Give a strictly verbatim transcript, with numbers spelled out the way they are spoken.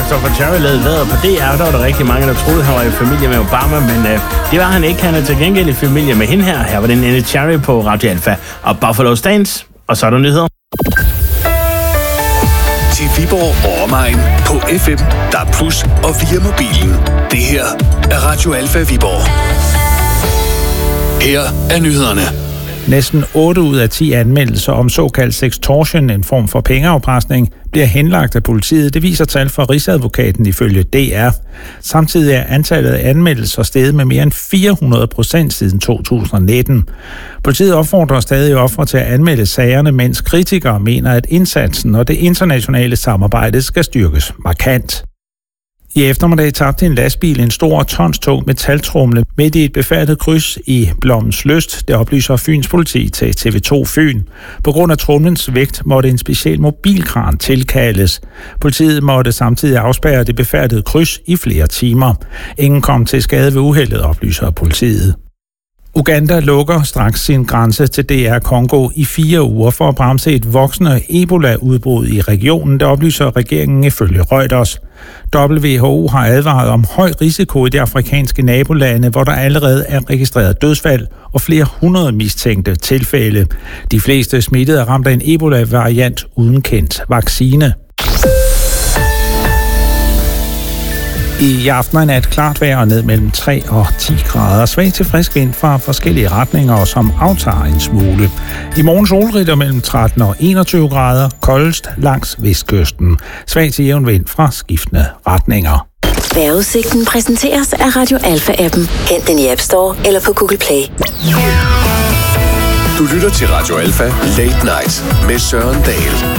Christopher Cherry lavede Vædder på D R, der var der rigtig mange, der troede, han var i familie med Obama, men øh, det var han ikke. Han er til gengæld i familie med hende her. Her var det Neneh Cherry på Radio Alpha og Buffalo Stance, og så er der nyheder. Til Viborg og omegn på F M, D A B plus og via mobilen. Det her er Radio Alpha Viborg. Her er nyhederne. Næsten otte ud af ti anmeldelser om såkaldt sextortion, en form for pengeafpresning, bliver henlagt af politiet. Det viser tal fra Rigsadvokaten ifølge D R. Samtidig er antallet af anmeldelser steget med mere end fire hundrede procent siden to tusind nitten. Politiet opfordrer stadig ofre til at anmelde sagerne, mens kritikere mener, at indsatsen og det internationale samarbejde skal styrkes markant. I eftermiddag tabte en lastbil en stor tonstung metaltrumle midt i et befærdet kryds i Blommens Lyst. Det oplyser Fyns politi til T V to Fyn. På grund af trumlens vægt måtte en speciel mobilkran tilkaldes. Politiet måtte samtidig afspærre det befærdede kryds i flere timer. Ingen kom til skade ved uheldet, oplyser politiet. Uganda lukker straks sin grænse til D R Congo i fire uger for at bremse et voksende Ebola-udbrud i regionen, der oplyser regeringen ifølge Reuters. W H O har advaret om høj risiko i de afrikanske nabolande, hvor der allerede er registreret dødsfald og flere hundrede mistænkte tilfælde. De fleste smittede er ramt af en Ebola-variant uden kendt vaccine. I aften er nat klart vejr ned mellem tre og ti grader. Svag til frisk vind fra forskellige retninger, som aftager en smule. I morgen solrigt og mellem tretten og enogtyve grader. Koldest langs vestkysten. Svag til jævn vind fra skiftende retninger. Vejrudsigten præsenteres af Radio Alpha-appen. Hent den i App Store eller på Google Play. Du lytter til Radio Alpha Late Night med Søren Dahl.